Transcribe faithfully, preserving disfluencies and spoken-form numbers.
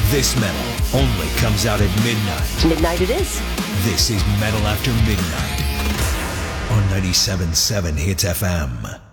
This metal only comes out at midnight. Midnight it is. This is Metal After Midnight on ninety-seven point seven Hits F M.